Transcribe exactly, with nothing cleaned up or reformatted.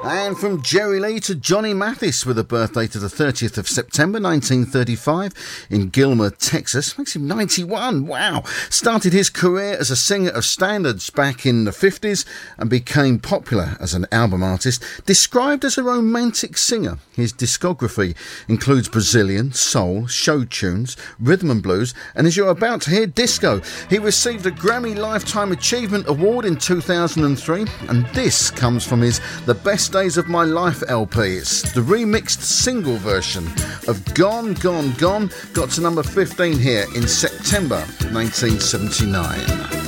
And from Jerry Lee to Johnny Mathis, with a birthday to the thirtieth of September nineteen thirty-five in Gilmer, Texas. Makes him ninety-one, wow. Started his career as a singer of standards back in the fifties and became popular as an album artist. Described as a romantic singer, his discography includes Brazilian, soul, show tunes, rhythm and blues, and as you're about to hear, disco. He received a Grammy Lifetime Achievement Award in two thousand three, and this comes from his The Best Days of My Life L P. It's the remixed single version of Gone, Gone, Gone. Got to number fifteen here in September nineteen seventy-nine.